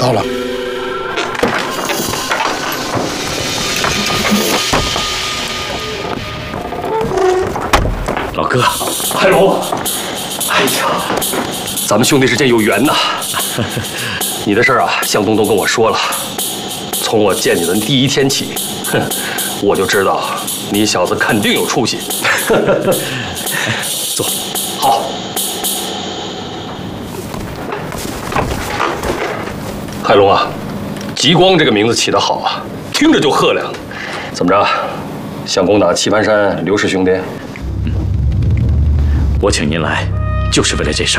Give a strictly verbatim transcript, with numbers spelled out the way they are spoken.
到了。 老哥，海龙，哎呀，咱们兄弟之间有缘呐。你的事儿啊，向东都跟我说了。从我见你的第一天起，哼，我就知道你小子肯定有出息。坐，好。海龙啊，极光这个名字起得好啊，听着就赫亮。怎么着，想攻打棋盘山刘氏兄弟？ 我请您来，就是为了这事